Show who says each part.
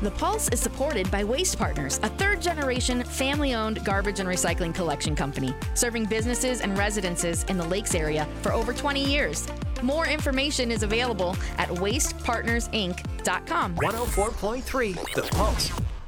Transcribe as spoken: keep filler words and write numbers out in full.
Speaker 1: The Pulse is supported by Waste Partners, a third-generation, family-owned garbage and recycling collection company, serving businesses and residences in the Lakes area for over twenty years. More information is available at waste partners inc dot com.
Speaker 2: one oh four point three The Pulse.